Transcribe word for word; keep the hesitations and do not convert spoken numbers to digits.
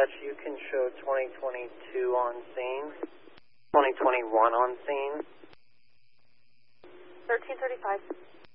dispatch, you can show twenty twenty-two on scene, twenty twenty-one on scene. thirteen thirty-five.